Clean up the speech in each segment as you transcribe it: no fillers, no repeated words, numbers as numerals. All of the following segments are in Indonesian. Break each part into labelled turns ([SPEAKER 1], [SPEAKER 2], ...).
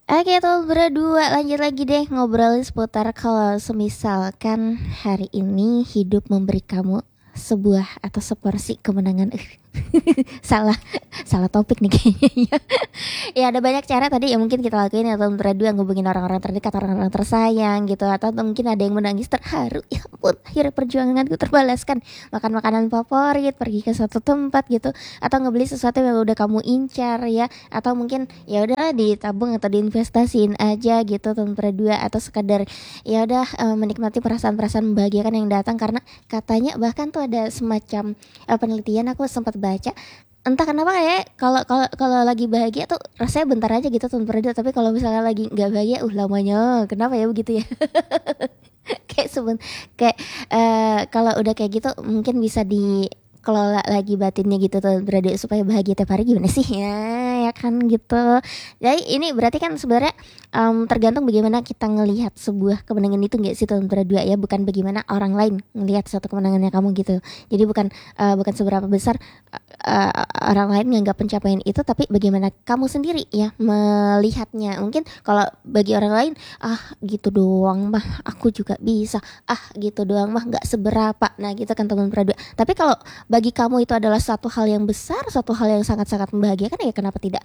[SPEAKER 1] Oke tuh berdua lanjut lagi deh ngobrolin seputar kalau semisalkan hari ini hidup memberi kamu sebuah atau seporsi kemenangan. salah salah topik nih kayaknya. Ya ada banyak cara tadi yang mungkin kita lakuin atau berdua ngubungin orang-orang terdekat, orang-orang tersayang gitu, atau mungkin ada yang menangis terharu, ya ampun akhirnya perjuanganku terbalaskan, makan makanan favorit, pergi ke suatu tempat gitu, atau ngebeli sesuatu yang udah kamu incar ya, atau mungkin ya udah ditabung atau diinvestasiin aja gitu teman berdua, atau sekadar ya udah menikmati perasaan-perasaan membahagiakan yang datang. Karena katanya bahkan tuh ada semacam penelitian aku sempat baca, entah kenapa kayak kalau kalau kalau lagi bahagia tuh rasanya bentar aja gitu tuh berdua, tapi kalau misalnya lagi nggak bahagia lamanya, kenapa ya begitu ya. Kayak kayak kalau udah kayak gitu mungkin bisa dikelola lagi batinnya gitu tuh berada supaya bahagia tiap hari, gimana sih ya kan gitu. Jadi ini berarti kan sebenarnya tergantung bagaimana kita ngelihat sebuah kemenangan itu nggak sih tuh berdua ya, bukan bagaimana orang lain ngelihat suatu kemenangannya kamu gitu. Jadi bukan seberapa besar uh, orang lain nganggap pencapaian itu, tapi bagaimana kamu sendiri ya melihatnya. Mungkin kalau bagi orang lain, ah gitu doang mah aku juga bisa, ah gitu doang mah nggak seberapa, nah gitu kan teman berdua. Tapi kalau bagi kamu itu adalah suatu hal yang besar, suatu hal yang sangat-sangat membahagiakan, ya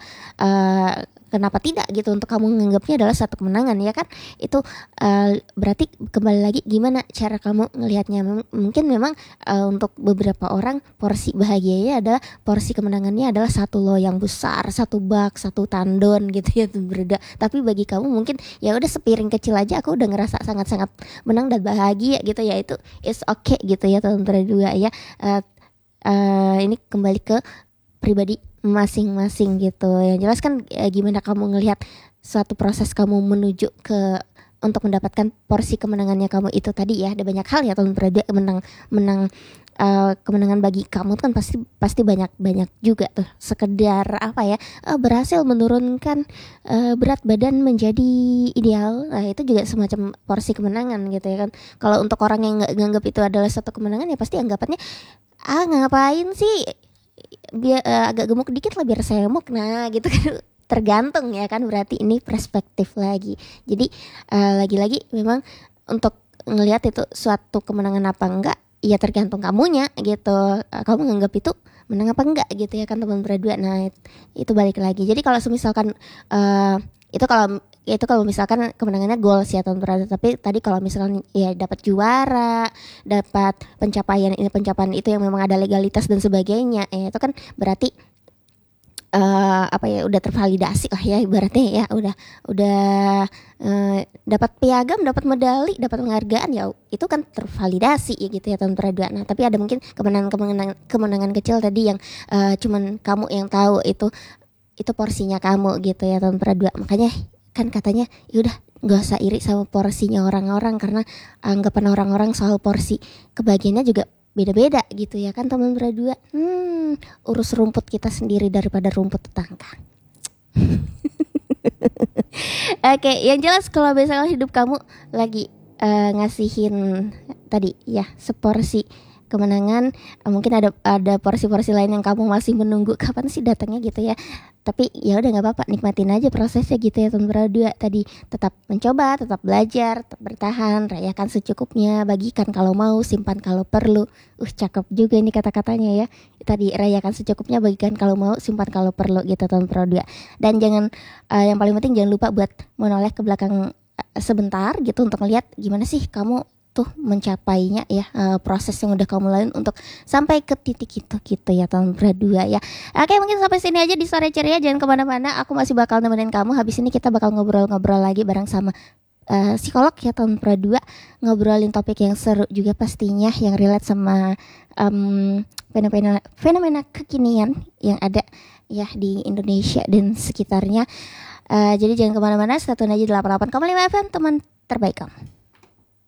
[SPEAKER 1] kenapa tidak gitu untuk kamu menganggapnya adalah satu kemenangan ya kan. Itu berarti kembali lagi gimana cara kamu ngelihatnya. Mungkin memang untuk beberapa orang porsi bahagianya adalah, porsi kemenangannya adalah satu loh yang besar, satu bak, satu tandon gitu ya tuh beda. Tapi bagi kamu mungkin ya udah sepiring kecil aja aku udah ngerasa sangat-sangat menang dan bahagia gitu ya, itu is okay gitu ya teman berdua ya. Eh, ini kembali ke pribadi masing-masing gitu. Yang jelas kan gimana kamu ngelihat suatu proses kamu menuju ke untuk mendapatkan porsi kemenangannya kamu itu tadi ya. Ada banyak hal ya teman berdua, menang kemenangan bagi kamu kan pasti banyak juga tuh. Sekedar apa ya, berhasil menurunkan berat badan menjadi ideal, nah itu juga semacam porsi kemenangan gitu ya kan. Kalau untuk orang yang nggak nganggap itu adalah satu kemenangan, ya pasti anggapannya, ngapain sih, biar agak gemuk dikit lah biar semok, nah gitu kan. Tergantung ya kan, berarti ini perspektif lagi. Jadi lagi-lagi memang untuk ngelihat itu suatu kemenangan apa enggak, ya tergantung kamunya gitu. Kamu nganggap itu menang apa enggak gitu ya kan teman berdua. Nah itu balik lagi. Jadi kalau misalkan uh, itu kalau misalkan kemenangannya goals ya teman berdua. Tapi tadi kalau misalkan ya dapat juara, dapat pencapaian itu yang memang ada legalitas dan sebagainya, ya itu kan berarti apa ya, udah tervalidasi lah ya ibaratnya ya, udah dapat piagam, dapat medali, dapat penghargaan, ya itu kan tervalidasi ya gitu ya teman berdua. Nah tapi ada mungkin kemenangan kecil tadi yang cuman kamu yang tahu, itu porsinya kamu gitu ya teman berdua. Makanya kan katanya yaudah nggak usah iri sama porsinya orang-orang, karena anggapan orang-orang soal porsi kebahagiaannya juga beda-beda gitu ya kan teman berdua. Urus rumput kita sendiri daripada rumput tetangga. Oke, yang jelas kalau misalnya hidup kamu lagi ngasihin tadi ya seporsi kemenangan, mungkin ada porsi-porsi lain yang kamu masih menunggu kapan sih datangnya gitu ya. Tapi ya udah nggak apa-apa, nikmatin aja prosesnya gitu ya teman berdua. Tadi tetap mencoba, tetap belajar, tetap bertahan, rayakan secukupnya, bagikan kalau mau, simpan kalau perlu. Cakep juga ini kata-katanya ya. Tadi rayakan secukupnya, bagikan kalau mau, simpan kalau perlu gitu teman berdua. Dan jangan yang paling penting jangan lupa buat menoleh ke belakang sebentar gitu untuk ngeliat gimana sih kamu tuh mencapainya ya, proses yang udah kamu lalui untuk sampai ke titik itu gitu ya teman berdua ya. Oke, mungkin sampai sini aja di sore ceria, jangan kemana-mana, aku masih bakal nemenin kamu. Habis ini kita bakal ngobrol-ngobrol lagi bareng sama psikolog ya teman berdua, ngobrolin topik yang seru juga pastinya, yang relate sama fenomena kekinian yang ada ya di Indonesia dan sekitarnya. Jadi jangan kemana-mana, stay tune aja di 88,5 FM teman terbaik kamu.